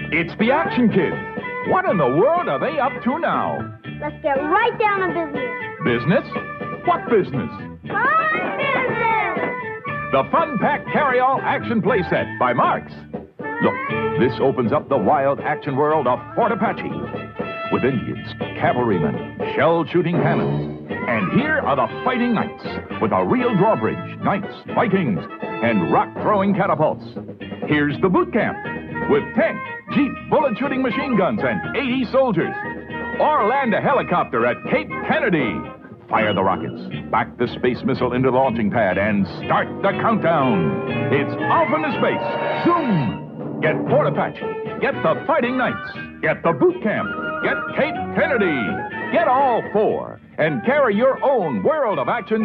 It's the Action Kids. What in the world are they up to now? Let's get right down to business. Business? What business? Fun business! The Fun Pack Carry-All Action Playset by Marx. Look, this opens up the wild action world of Fort Apache. With Indians, cavalrymen, shell-shooting cannons. And here are the Fighting Knights, with a real drawbridge, knights, Vikings, and rock-throwing catapults. Here's the boot camp, with 10 Jeep bullet-shooting machine guns and 80 soldiers. Or land a helicopter at Cape Kennedy. Fire the rockets, back the space missile into the launching pad, and start the countdown. It's off into space. Zoom! Get Fort Apache. Get the Fighting Knights. Get the boot camp. Get Cape Kennedy. Get all four. And carry your own world of action